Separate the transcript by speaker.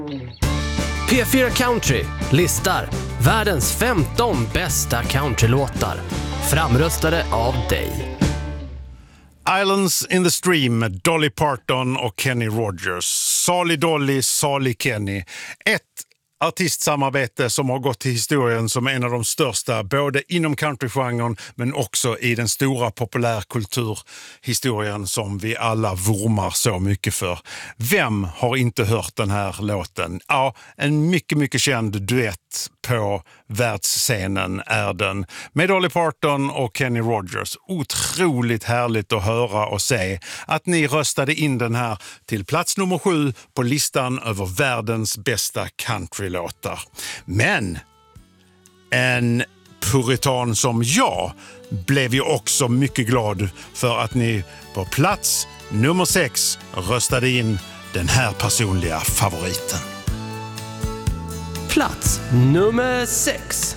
Speaker 1: P4 Country listar världens 15 bästa countrylåtar, framröstade av dig.
Speaker 2: Islands in the Stream, Dolly Parton och Kenny Rogers. Salig Dolly, salig Kenny. Ett artistsamarbete som har gått till historien som en av de största, både inom countrygenren men också i den stora populärkulturhistorien som vi alla vurmar så mycket för. Vem har inte hört den här låten? Ja, en mycket, mycket känd duett på världsscenen är den. Med Dolly Parton och Kenny Rogers. Otroligt härligt att höra och se att ni röstade in den här till plats nummer 7 på listan över världens bästa countrylåtar. Men en puritan som jag blev ju också mycket glad för att ni på plats nummer 6 röstade in den här personliga favoriten.
Speaker 1: Plats nummer 6.